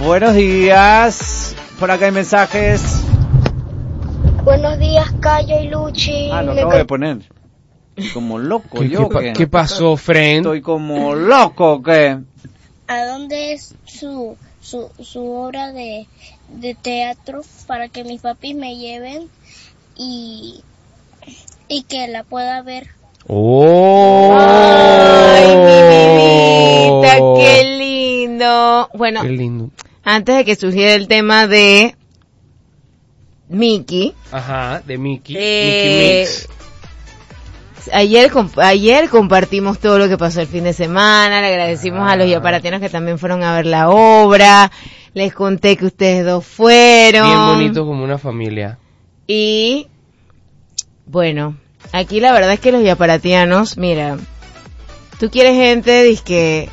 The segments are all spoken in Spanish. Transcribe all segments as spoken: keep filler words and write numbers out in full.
Buenos días. Por acá hay mensajes. Buenos días, Cayo y Luchi. Ah, lo Me acabo co- de poner. Como loco ¿Qué, yo. qué, pa- ¿qué? ¿Qué pasó, friend? Estoy como loco, ¿qué? ¿A dónde es su su, su obra de, de teatro para que mis papis me lleven y, y que la pueda ver? ¡Oh! Ay, mi vidita, qué lindo. Bueno, Qué lindo. antes de que surgiera el tema de Mickey, Ajá, de Mickey. Eh, Mickey Mix. ayer comp- ayer compartimos todo lo que pasó el fin de semana, le agradecimos Ah. a los yaparatianos que también fueron a ver la obra, les conté que ustedes dos fueron. Bien bonito como una familia. Y, bueno, aquí la verdad es que los yaparatianos, mira, tú quieres gente, dizque,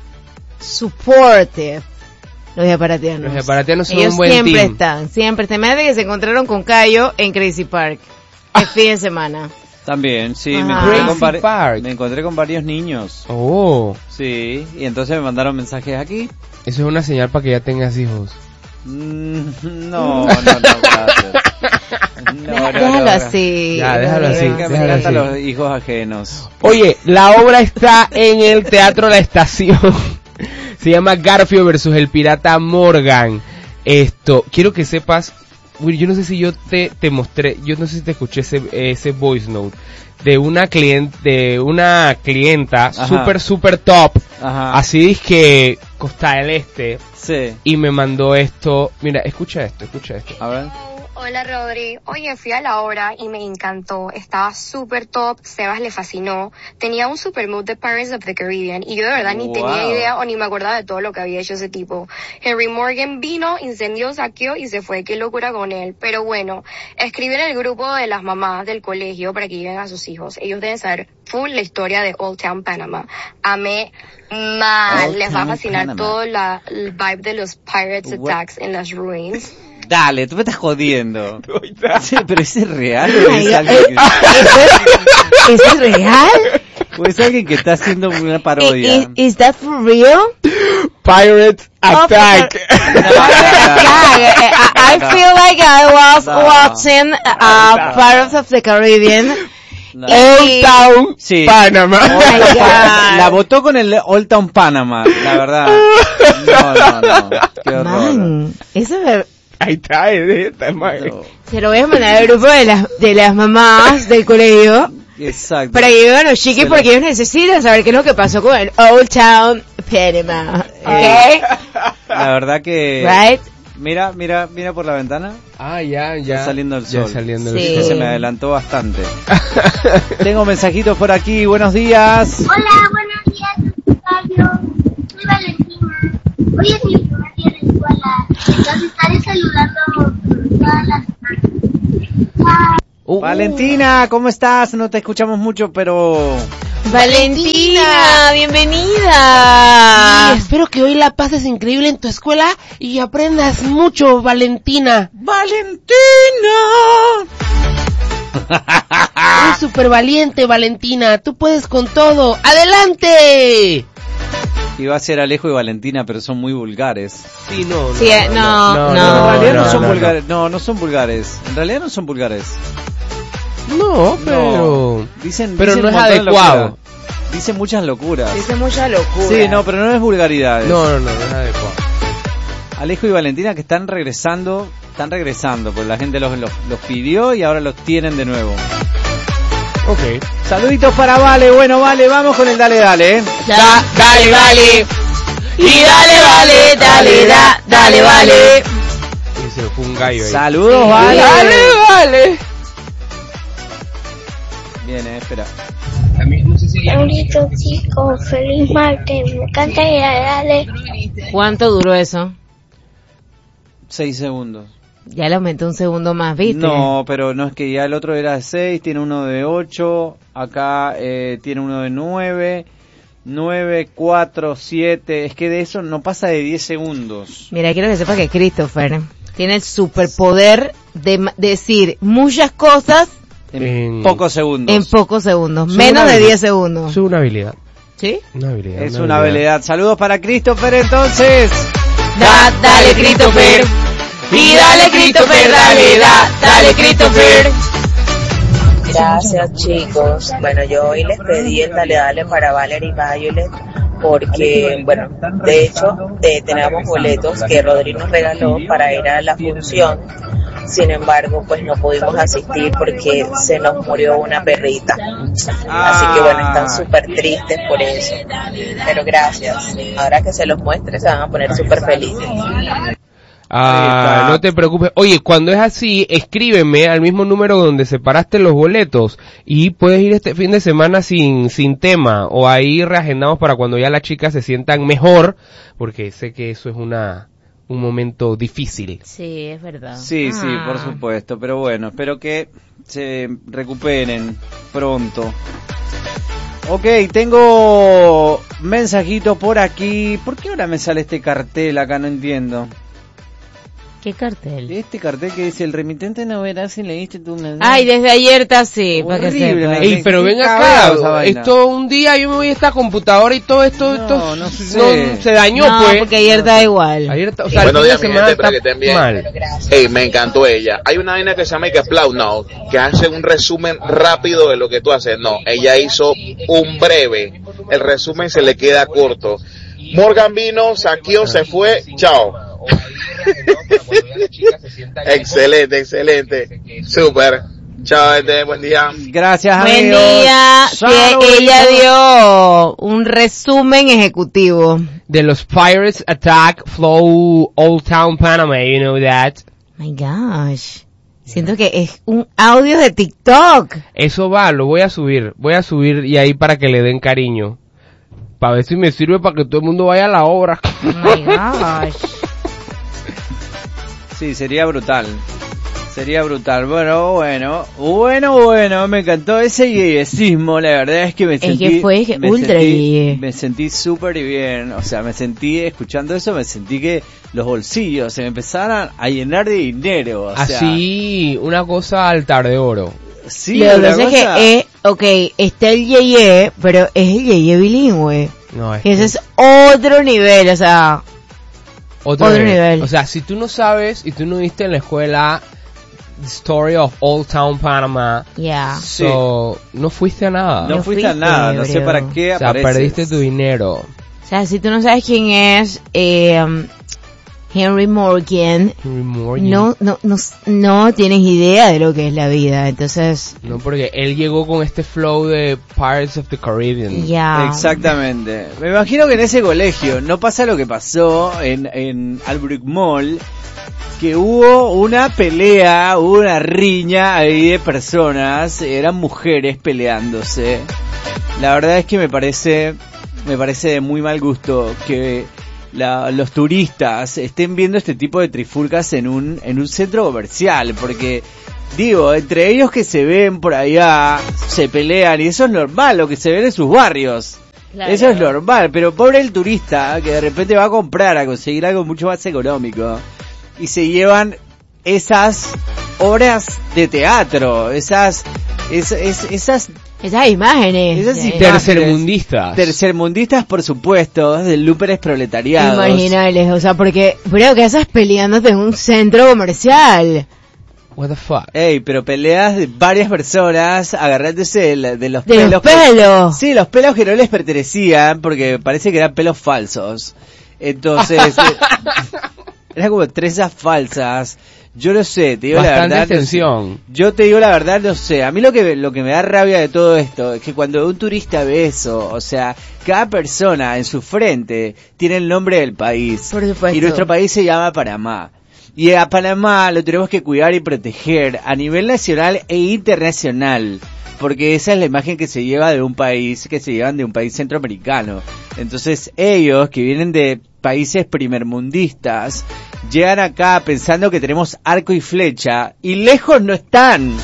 supportive, los yaparatianos. Los yaparatianos son Ellos un buen siempre team. están, siempre están. Imagínate que se encontraron con Cayo en Crazy Park, el fin de semana. También, sí, me Ajá. encontré, con Crazy vari- Park. me encontré con varios niños. Oh, Sí, y entonces me mandaron mensajes aquí. eso es una señal para que ya tengas hijos. Mm, no, no, no, gracias. No, no, Déjalo no, así. Ya, déjalo Me así, encantan- me déjalo encantan así. los hijos ajenos. Oye, la obra está en el Teatro La Estación. Se llama Garfio versus el Pirata Morgan. Esto, quiero que sepas, uy, yo no sé si yo te, te mostré, yo no sé si te escuché ese, ese voice note de una cliente, de una clienta Ajá. super super top, Ajá. así es que Costa del Este, Sí. y me mandó esto. Mira, escucha esto, escucha esto. A ver. Hola Rodri, oye fui a la obra y me encantó, estaba súper top, Sebas le fascinó, tenía un super mood de Pirates of the Caribbean y yo de verdad ni Wow. tenía idea o ni me acordaba de todo lo que había hecho ese tipo. Henry Morgan vino, incendió, saqueó y se fue, qué locura con él, pero bueno, escribí en el grupo de las mamás del colegio para que lleven a sus hijos, ellos deben saber full la historia de Old Town Panama, amé mal, Old les va a Town fascinar Panama. todo la, el vibe de los Pirates What? Attacks en las ruins. Dale, tú me estás jodiendo. Sí, pero ese es real. Ay, ¿O es, ay, alguien que, ¿Eso es, ¿eso es real? o es alguien que está haciendo una I- parodia? i- ¿Is that for real? Pirate Attack. I, I feel like I was No. watching uh, Pirates of the Caribbean. No. Old Town Sí. Panama. Oh my God. La votó con el Old Town Panama, la verdad. No, no, no. Qué horror. Man, eso es... Ahí está, eh, está mal. No. Se lo voy a mandar al grupo de las, de las mamás del colegio Exacto. para que vean los chiquis Se lo- porque ellos necesitan saber qué es lo que pasó con el Old Town Panama. Eh, ¿Ok? La verdad que... Right? Mira, mira, mira por la ventana. Ah, ya, ya. Está saliendo el sol. Ya saliendo el Sí. Que sol. se me adelantó bastante. Tengo mensajitos por aquí. Buenos días. Hola, buenos días, Cayo. Soy Valentina. Hoy es mi primer día en la escuela, entonces estaré saludando todas las semanas. Uh, Valentina, ¿cómo estás? No te escuchamos mucho, pero... Valentina, Y bienvenida. espero que hoy la pases increíble en tu escuela y aprendas mucho, Valentina. ¡Valentina! Eres súper valiente, Valentina. Tú puedes con todo. ¡Adelante! Iba a ser Alejo y Valentina, pero son muy vulgares. Sí, no, no. Sí, eh, no, no. en No, realidad no, no, son no, vulgares. No. no, son vulgares. En realidad no son vulgares. No, pero... No. Dicen, Pero dicen no un es montón de adecuado. locuras. Dicen muchas locuras. Dice mucha locura. Sí, no, pero no es vulgaridades. No, no, no, no es adecuado. Alejo y Valentina que están regresando, están regresando, porque la gente los, los, los pidió y ahora los tienen de nuevo. Ok. Saluditos para Vale, bueno Vale, vamos con el dale dale, ¿eh? Da, dale, vale. Y dale, vale, dale, da, dale, vale. Ese fue un gallo ahí. Saludos Vale. Dale, vale. Bien, eh, espera. Bonito chicos, feliz martes, me encanta ir a darle. ¿Cuánto duró eso? Seis segundos. Ya le aumenté un segundo más, ¿viste? No, pero no es que ya el otro era de seis, tiene uno de ocho, acá eh, tiene uno de nueve, nueve, cuatro, siete, es que de eso no pasa de diez segundos. Mira, quiero que sepas que Christopher tiene el superpoder de ma- decir muchas cosas En, En- pocos segundos. en pocos segundos, Soy menos una de habilidad. diez segundos. Es una habilidad. ¿Sí? Una habilidad. Es una habilidad. Saludos para Christopher entonces. da, dale Christopher. Y dale Christopher, dale, da, dale Christopher. Gracias chicos. Bueno, yo hoy les pedí el dale dale para Valerie Violet porque, bueno, de hecho eh, teníamos boletos que Rodri nos regaló para ir a la función. Sin embargo, pues no pudimos asistir porque se nos murió una perrita. Así que bueno, están súper tristes por eso. Pero gracias. Ahora que se los muestre se van a poner súper felices. Ah, no te preocupes. Oye, cuando es así, escríbeme al mismo número donde separaste los boletos y puedes ir este fin de semana sin sin tema o ahí reagendamos para cuando ya las chicas se sientan mejor, porque sé que eso es una un momento difícil. Sí, es verdad. Sí, ah. sí, por supuesto, pero bueno, espero que se recuperen pronto. Ok, tengo mensajito por aquí. ¿Por qué ahora me sale este cartel acá? No entiendo. ¿Qué cartel? Este cartel que dice, el remitente no verá si leíste tu mensaje. Ay, desde ayer está así, para que sepa. Ey, pero ven acá, esto un día yo me voy a esta computadora y todo esto, esto no, no, no, sé. se dañó, no, pues. porque ayer está igual. Ayer está, o sea, Buenos el días, fin mi de gente, semana espero que estén bien. mal. Ey, me encantó ella. Hay una vaina que se llama Ikeplaude Now, que hace un resumen rápido de lo que tú haces. No, ella hizo un breve. El resumen se le queda corto. Morgan vino, saqueó, se fue, chao. Excelente, excelente. Súper. Chao, gente, buen día. Gracias, Buen amigos. día. Saludos. Que ella dio un resumen ejecutivo De los Pirates Attack Flow Old Town Panama, you know that. My gosh. Siento que es un audio de TikTok. Eso va, lo voy a subir. Voy a subir y ahí para que le den cariño. Para ver si me sirve para que todo el mundo vaya a la obra. Oh my gosh. Sí, sería brutal. Sería brutal. Bueno, bueno, bueno, bueno, me encantó ese yeyesismo, la verdad es que me Es sentí... que fue que me ultra sentí, yeye. Me sentí súper bien, o sea, me sentí, escuchando eso, me sentí que los bolsillos se me empezaron a llenar de dinero, o sea... Así, una cosa altar de oro. Sí, Lo que una pasa es cosa- que es, ok, está el yeye, pero es el yeye bilingüe. No, es Y ese que- es otro nivel, o sea, Otro, Otro nivel. nivel. O sea, si tú no sabes y tú no viste en la escuela The Story of Old Town Panama, ya. Sí. so, no fuiste a nada. No No fuiste a fuiste, nada, no sé bro. para qué o sea, apareces. perdiste tu dinero. O sea, si tú no sabes quién es eh, um, Henry Morgan, Henry Morgan. no, no, no, no tienes idea de lo que es la vida. Entonces, No, porque él llegó con este flow de Pirates of the Caribbean. ya. Exactamente. Me imagino que en ese colegio no pasa lo que pasó en, en Albrook Mall, que hubo una pelea, hubo una riña ahí de personas, eran mujeres peleándose. La verdad es que me parece, me parece de muy mal gusto que la, los turistas estén viendo este tipo de trifulcas en un, en un centro comercial, porque digo, entre ellos que se ven por allá, se pelean, y eso es normal, lo que se ve en sus barrios. Claro. Eso es normal, pero pobre el turista que de repente va a comprar, a conseguir algo mucho más económico, y se llevan esas obras de teatro, esas, es, es- esas Esas imágenes. Esas eh, imágenes. Tercermundistas. tercermundistas, por supuesto, del lúperes proletariados. marginales, o sea, porque, creo que esas peleándote en un centro comercial. What the fuck. Ey, pero peleas de varias personas agarrándose de, la- de los De pelos. los que- pelos. sí, los pelos que no les pertenecían, porque parece que eran pelos falsos. Entonces, eh, eran como trenzas falsas. Yo no sé, te digo la Bastante verdad. no sé. extensión. Yo te digo la verdad, no sé. A mí lo que lo que me da rabia de todo esto es que cuando un turista ve eso, o sea, cada persona en su frente tiene el nombre del país. Por supuesto. Y nuestro país se llama Panamá. Y a Panamá lo tenemos que cuidar y proteger a nivel nacional e internacional. Porque esa es la imagen que se lleva de un país, que se llevan de un país centroamericano. Entonces ellos, que vienen de países primermundistas, llegan acá pensando que tenemos arco y flecha, y lejos no están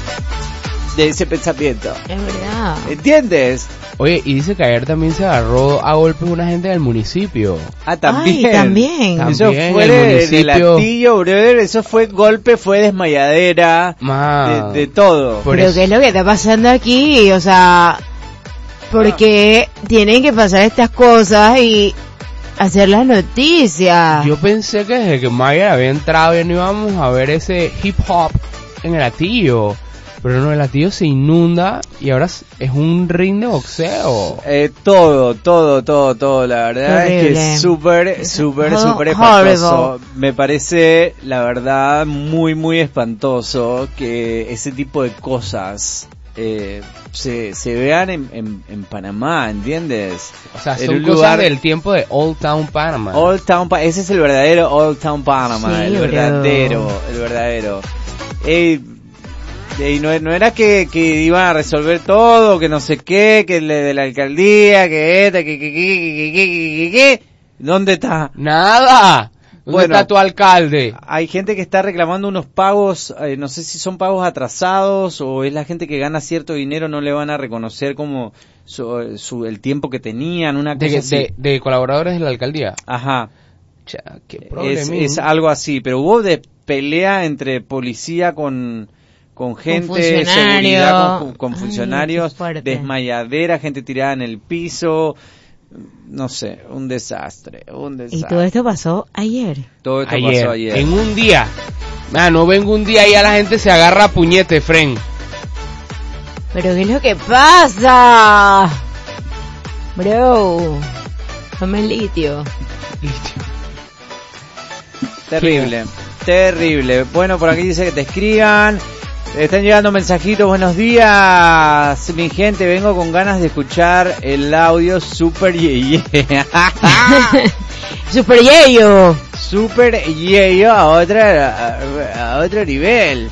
de ese pensamiento. Es verdad. ¿Entiendes? Oye, y dice que ayer también se agarró a golpes una gente del municipio. Ah, también. Ay, también. Eso También fue el de, de municipio. latillo, brother, eso fue golpe, fue desmayadera, Ma. de, de todo. Por Pero eso- ¿qué es lo que está pasando aquí? O sea, porque tienen que pasar estas cosas y hacer las noticias. Yo pensé que desde que Mayer había entrado ya no íbamos a ver ese hip hop en el Latillo. Pero no, el Latillo se inunda y ahora es un ring de boxeo. Eh, todo, todo, todo, todo, la verdad es que es súper, súper, Oh, súper espantoso. Me parece, la verdad, muy, muy espantoso que ese tipo de cosas eh, se, se vean en, en, en Panamá, ¿entiendes? O sea, En son un cosas lugar- del tiempo de Old Town Panama. Old Town Pa- ese es el verdadero Old Town Panama, Sí, el bro. verdadero, el verdadero. Ey, ey, no, no era que, que iban a resolver todo, que no sé qué, que el de, de la alcaldía, que esta, que, que, que, que, que, que, que, que. ¿Dónde está? ¡Nada! ¿Dónde Bueno. está tu alcalde? Hay gente que está reclamando unos pagos, eh, no sé si son pagos atrasados o es la gente que gana cierto dinero, no le van a reconocer como su, su- el tiempo que tenían, una cosa De, así. de, de colaboradores de la alcaldía. Ajá. Cha, qué Es, problemín. es algo así, pero hubo de pelea entre policía con con gente, funcionarios. seguridad con, con Ay, funcionarios, qué fuerte. desmayadera, gente tirada en el piso, no sé, un desastre, un Y desastre. todo esto pasó ayer. Todo esto ayer, pasó ayer. en un día. Ah, no vengo un día y ya la gente se agarra a puñete, Fren. Pero ¿qué es lo que pasa? Bro, tome litio. Terrible, terrible. Bueno, por aquí dice que te escriban. Están llegando mensajitos. Buenos días, mi gente. Vengo con ganas de escuchar el audio Super Ye Ye. Super Yeyo. Super Ye Ye a otra a, a otro nivel.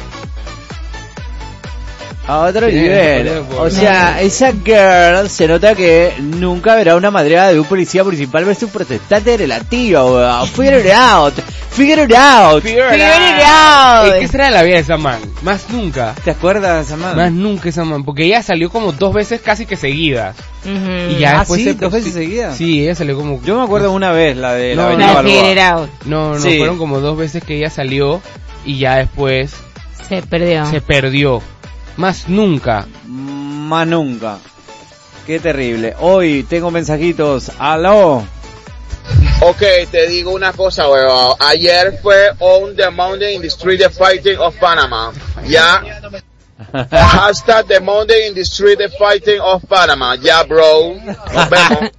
A otro Sí, nivel. por favor. O sea, esa girl se nota que nunca verá una madreada de un policía municipal versus protestante relativo, weón. Figure it out. Figure it out. Figure it out. ¿Y qué será de la vida de esa man? Más nunca. ¿Te acuerdas, Samantha? Más nunca esa man. Porque ella salió como dos veces casi que seguidas. Ujú. Y ya Ah, después ¿sí? se- ¿Dos veces seguidas? Sí, ella salió como... Yo me acuerdo una vez, la de la No, Avenida La Balboa. figure it out. No, no, Sí. fueron como dos veces que ella salió y ya después Se perdió. se perdió. Más nunca. Más nunca. Qué terrible. Hoy tengo mensajitos. Aló. Ok, te digo una cosa, huevón. Ayer fue on the Monday in the Street the Fighting of Panama. Ya. Hashtag the Monday in the Street the Fighting of Panama. Ya, bro. Nos vemos.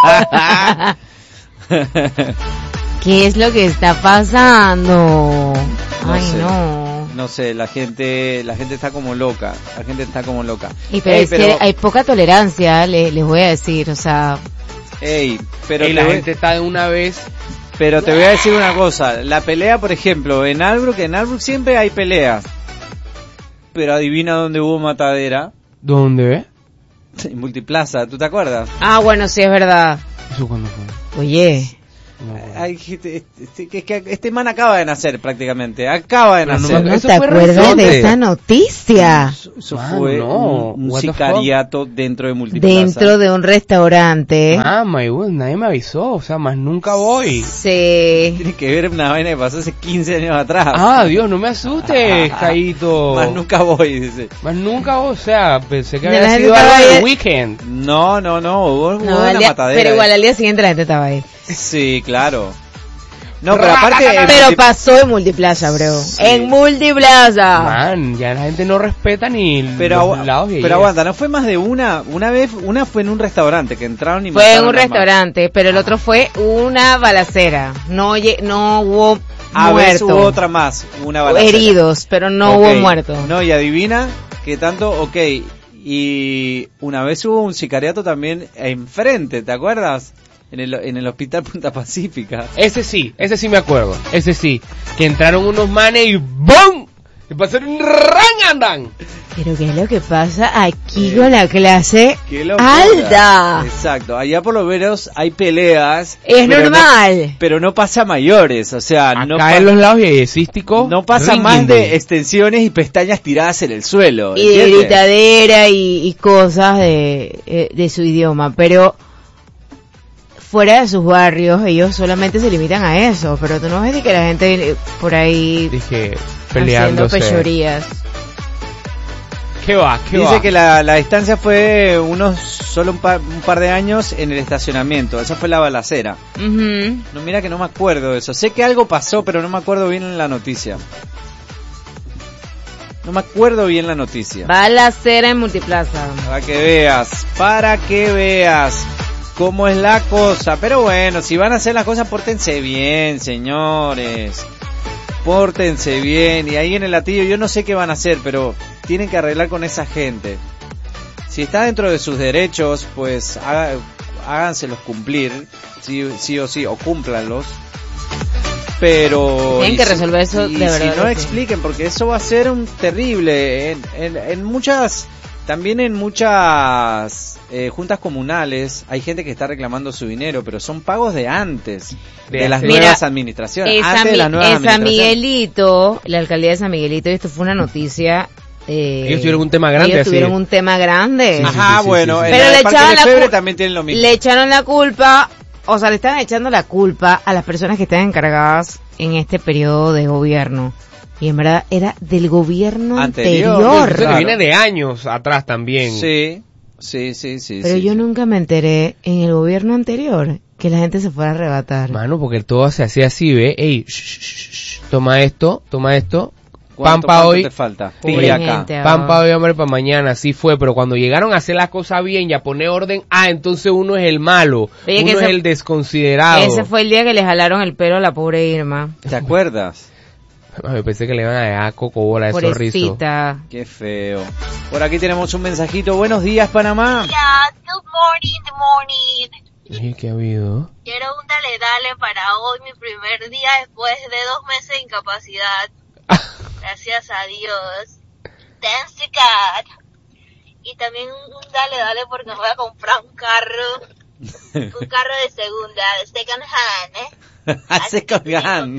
¿Qué es lo que está pasando? No Ay, sé. no. No sé, la gente, la gente está como loca. La gente está como loca. Y pero Ey, es que hay poca tolerancia, le- les voy a decir, o sea, ey, pero y te la voy- gente está de una vez... pero te voy a decir una cosa. La pelea, por ejemplo, en Albrook, en Albrook siempre hay peleas. Pero adivina dónde hubo matadera. ¿Dónde? En Multiplaza, ¿tú te acuerdas? ah, bueno, sí es verdad. ¿Eso cuándo fue? Oye, No me acuerdo. Hay gente- este, que, que este man acaba de nacer prácticamente. Acaba de Pero no nacer. me- ¿no Eso te fue acuerdas reciente. de esa noticia? Eso, eso Man, fue no. un, un What the fuck? sicariato dentro de Multiplaza. Dentro de un restaurante. Ah, my God, nadie me avisó, o sea, más nunca voy. Se... Tiene que ver una vaina que pasó hace quince años atrás. Ah, Dios, no me asustes, Caíto. Más nunca voy, dice. Más nunca voy, o sea, pensé que De la había gente sido algo estaba de ahí- weekend. No, no, no, hubo, hubo No, una al día- matadera. pero igual al día siguiente la gente estaba ahí. Sí, claro. No, pero aparte... en Pero Multi- pasó en Multiplaza, bro. Sí. En Multiplaza. Man, ya la gente no respeta ni Pero, los agu- lados y pero aguanta, no fue más de una. Una vez, una fue en un restaurante que entraron y Fue en mataron un a más. restaurante, pero el otro fue una balacera. No, lle- no hubo A ver, muertos. hubo otra más, una balacera. Heridos, pero no Ok. hubo muertos. No, y adivina que tanto, ok, y una vez hubo un sicariato también enfrente, ¿te acuerdas? En el, en el hospital Punta Pacífica. Ese sí, ese sí me acuerdo, ese sí. Que entraron unos manes y ¡bum! Y pasaron un rangandan. Pero ¿qué es lo que pasa aquí con la clase ¡Qué locura! alta? Exacto, allá por lo menos hay peleas. Es pero normal. No, pero no pasa a mayores, o sea, Acá no, pa- en los lados y cístico. no pasa más de extensiones y pestañas tiradas en el suelo. Y de ¿entiendes? gritadera y, y cosas de, eh, de su idioma, pero fuera de sus barrios ellos solamente se limitan a eso, pero tú no ves ni que la gente eh, por ahí Dije, haciendo peleándose. pechorías. ¿Qué va? ¿Qué Dice va? que la, la distancia fue unos solo un par, un par de años en el estacionamiento. Esa fue la balacera. Ujú. No, mira que no me acuerdo de eso. Sé que algo pasó, pero no me acuerdo bien en la noticia. No me acuerdo bien la noticia. Balacera en Multiplaza. Para que veas, para que veas cómo es la cosa. Pero bueno, si van a hacer las cosas, pórtense bien, señores. Pórtense bien. Y ahí en el Latillo yo no sé qué van a hacer, pero tienen que arreglar con esa gente. Si está dentro de sus derechos, pues haga, háganselos cumplir, sí, sí o sí, o cúmplanlos. Pero tienen que si, resolver eso y de verdad. si no sí. expliquen, porque eso va a ser un terrible. En, en, en muchas, también en muchas eh, juntas comunales hay gente que está reclamando su dinero, pero son pagos de antes, de, De las hace- nuevas Mira, administraciones, Es antes San, de las Mi- nuevas es San administraciones. Miguelito, la alcaldía de San Miguelito, y esto fue una noticia. Eh, Ellos tuvieron un tema grande, Ellos así. tuvieron un tema grande. Sí, sí, Ajá, sí, bueno, sí, sí. en Pero la le de Parque echaban la Lefebvre cul- también tienen lo mismo. Le echaron la culpa, o sea, le están echando la culpa a las personas que están encargadas en este periodo de gobierno. Y en verdad era del gobierno Anterior. anterior. Eso Claro. que viene de años atrás también. Sí, sí, sí, sí. Pero sí, yo sí. nunca me enteré en el gobierno anterior que la gente se fuera a arrebatar. Mano, porque todo se hacía así, ¿ve? Ey, shh, shh, shh, toma esto, toma esto. Pan ¿Cuánto- pa' cuánto hoy. te falta? Sí. Voy acá. Gente, ah. Pan pa' hoy, hambre pa' mañana, así fue, pero cuando llegaron a hacer las cosas bien y a poner orden, ah, entonces uno es el malo, Oye, uno que es ese- el desconsiderado. Ese fue el día que le jalaron el pelo a la pobre Irma. ¿Te acuerdas? Ay, pensé que le iban a dejar cocobola de sorriso. Pobrecita. Qué feo. Por aquí tenemos un mensajito. Buenos días, Panamá. Hola, good morning, good morning. ¿Y qué ha habido? Quiero un dale dale para hoy, mi primer día después de dos meses de incapacidad. Gracias a Dios. Thanks to God. Y también un dale dale porque me voy a comprar un carro. Un carro de segunda, de second hand, ¿eh? Hace con gan.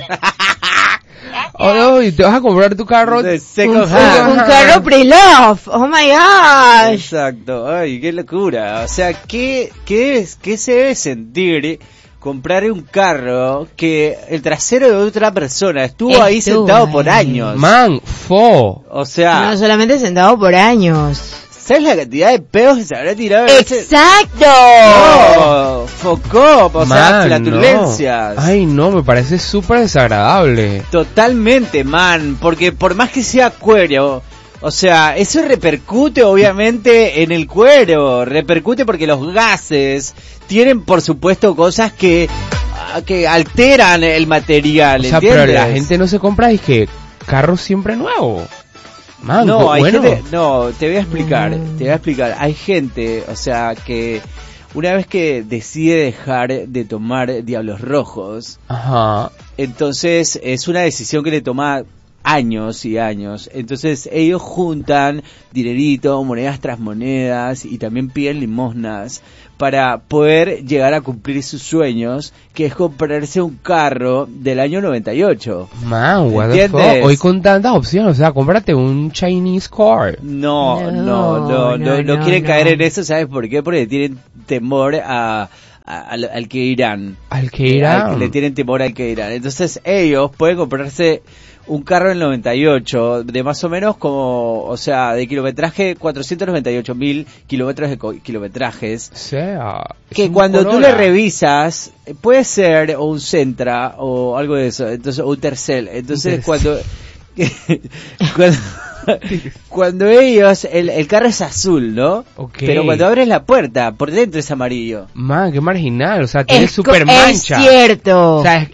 Oh, no, y te vas a comprar tu carro. De Un, second un- hand. un carro pre-love. Oh my gosh. Exacto. Ay, qué locura. O sea, ¿qué, qué, es, qué se debe sentir comprar un carro que el trasero de otra persona estuvo ahí Estuvo sentado por ahí. años? Man, fo. O sea, No solamente sentado por años. ¿sabes la cantidad de pedos que se habrá tirado en ese... Exacto. No, focop, o sea, Man, flatulencias. no. Ay, no, me parece súper desagradable. Totalmente, man, porque por más que sea cuero, o sea, eso repercute obviamente en el cuero, repercute porque los gases tienen por supuesto cosas que ah, que alteran el material, O sea, ¿entiendes? pero la gente no se compra, es que carro siempre nuevo. Man, No, hay bueno. gente, no, te voy a explicar, Mm. te voy a explicar. Hay gente, o sea, que una vez que decide dejar de tomar Diablos Rojos, Ajá. entonces es una decisión que le toma años y años. Entonces ellos juntan dinerito, monedas tras monedas y también piden limosnas para poder llegar a cumplir sus sueños, que es comprarse un carro del año noventa y ocho. Man, what the ¿Entiendes? fuck? Hoy con tantas opciones, o sea, cómprate un Chinese car. No, no, No, no, no, no, no, quieren no. caer en eso, ¿sabes por qué? Porque tienen temor a, a- al, al que irán. Al que irá. Al que le tienen temor al que irán. Entonces ellos pueden comprarse un carro del noventa y ocho de más o menos como, o sea, de kilometraje cuatrocientos noventa y ocho mil kilómetros de co- kilometrajes. O sea, es Que un cuando tú Corolla. le revisas, eh, puede ser o un Sentra o algo de eso, entonces o un Tercel. Entonces Un cuando cuando, cuando ellos el, el carro es azul, ¿no? Ok. Pero cuando abres la puerta, por dentro es amarillo. Man, qué marginal, o sea, tiene Es, co- super es mancha. cierto. O sea, es,